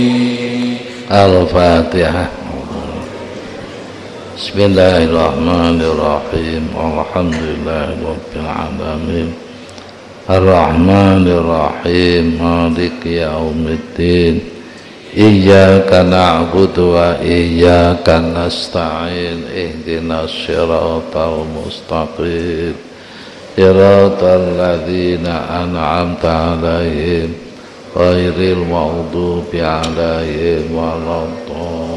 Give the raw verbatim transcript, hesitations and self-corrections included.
Al-Fatihah. Bismillahirrahmanirrahim. Alhamdulillahirabbil alamin. Ar-Rahmanirrahim. Maliki yaumiddin. Iyyaka na'budu wa iyyaka nasta'in. Ihdinas siratal mustaqim. Siratal ladzina an'amta 'alaihim ghairil maghdubi 'alaihim waladdallin.